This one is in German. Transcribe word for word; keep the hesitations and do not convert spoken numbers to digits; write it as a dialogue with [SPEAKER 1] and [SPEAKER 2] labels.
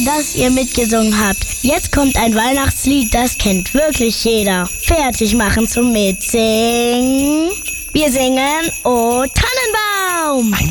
[SPEAKER 1] dass ihr mitgesungen habt. Jetzt kommt ein Weihnachtslied, das kennt wirklich jeder. Fertig machen zum Mitsingen. Wir singen O Tannenbaum.
[SPEAKER 2] Ein